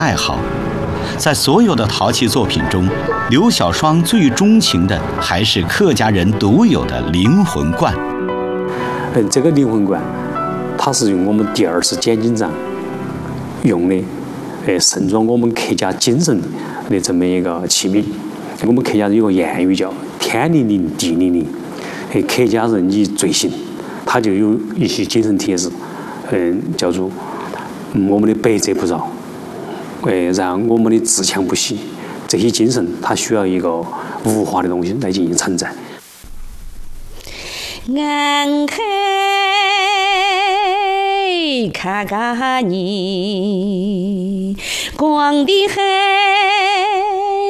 爱好。在所有的陶器作品中，刘小双最钟情的还是客家人独有的灵魂罐。 这个灵魂罐，它是用我们第2次剪金章用的，盛装我们客家精神的这么一个器皿。我们客家人有个谚语叫“天灵灵，地灵灵”，客家人以最行，他就有一些精神铁质，叫做我们的百折不挠。让我们的自强不息，这些精神它需要一个物化的东西来进行承载。 俺嘿卡嘎尼，光的嘿。